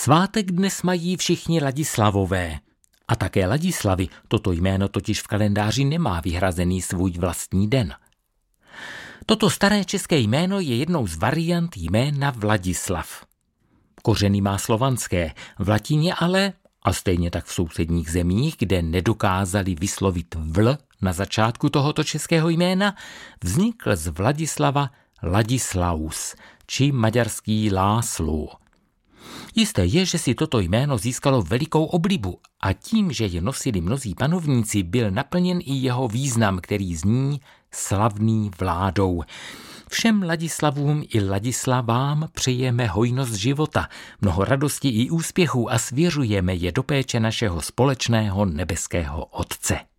Svátek dnes mají všichni Ladislavové. A také Ladislavy, toto jméno totiž v kalendáři nemá vyhrazený svůj vlastní den. Toto staré české jméno je jednou z variant jména Vladislav. Kořeny má slovanské, v latině ale, a stejně tak v sousedních zemích, kde nedokázali vyslovit vl na začátku tohoto českého jména, vznikl z Vladislava Ladislaus, či maďarský László. Jisté je, že si toto jméno získalo velikou oblibu a tím, že je nosili mnozí panovníci, byl naplněn i jeho význam, který zní slavný vládou. Všem Ladislavům i Ladislavám přejeme hojnost života, mnoho radosti i úspěchů a svěřujeme je do péče našeho společného nebeského Otce.